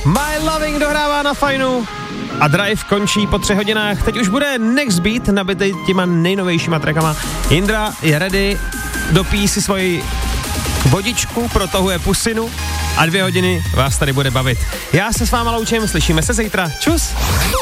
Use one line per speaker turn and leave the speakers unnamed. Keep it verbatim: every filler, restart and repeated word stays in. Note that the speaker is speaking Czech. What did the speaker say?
My Loving dohrává na Fajnu a Drive končí po třech hodinách. Teď už bude Next Beat nabitej těma nejnovějšíma trackama. Jindra je ready, dopíjí si svoji vodičku, protahuje pusinu a dvě hodiny vás tady bude bavit. Já se s váma loučím, slyšíme se zítra. Čus!